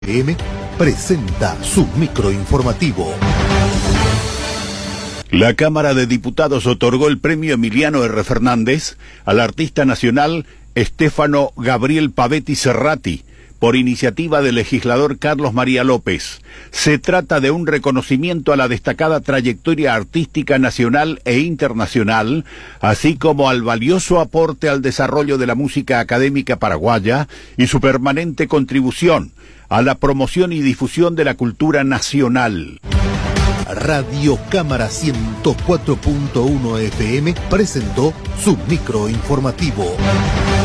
FM presenta su microinformativo. La Cámara de Diputados otorgó el premio Emiliano R. Fernández al artista nacional Stefano Gabriel Pavetti Cerrati, por iniciativa del legislador Carlos María López. Se trata de un reconocimiento a la destacada trayectoria artística nacional e internacional, así como al valioso aporte al desarrollo de la música académica paraguaya y su permanente contribución a la promoción y difusión de la cultura nacional. Radio Cámara 104.1 FM presentó su microinformativo.